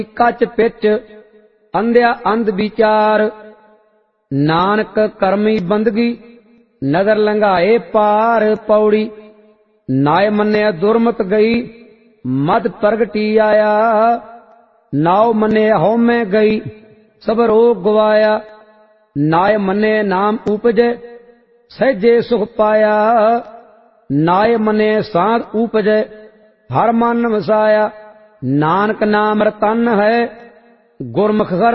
कच पिच अंध्या अंध विचार। नानक करमी बंदगी नगर लंघाए पार। पौड़ी नाय मन्ने दुरमत गई मद प्रगटी आया। नाव मन्ने हौ में गई सब रोग गवाया। नाय मन्ने नाम उपजे सहजे सुख पाया। नाय मन्ने सांध उपजे हर मन वसाया। नानक नाम रतन है गुरमुख घर